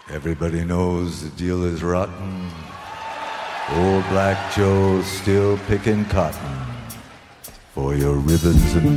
Everybody knows the deal is rotten. Old Black Joe's still picking cotton for your ribbons and